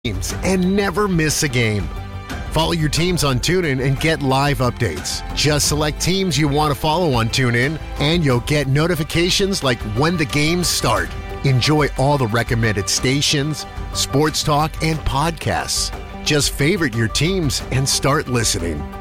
teams and never miss a game. Follow your teams on TuneIn and get live updates. Just select teams you want to follow on TuneIn, and you'll get notifications like when the games start. Enjoy all the recommended stations, sports talk, and podcasts. Just favorite your teams and start listening.